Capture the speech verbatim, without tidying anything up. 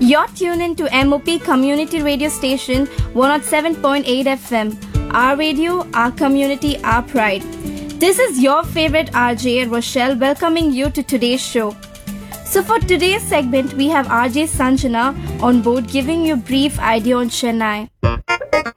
You're tuned in to M O P Community Radio Station one oh seven point eight F M. Our radio, our community, our pride. This is your favorite R J, Rochelle, welcoming you to today's show. So for today's segment, we have R J Sanjana on board giving you a brief idea on Chennai.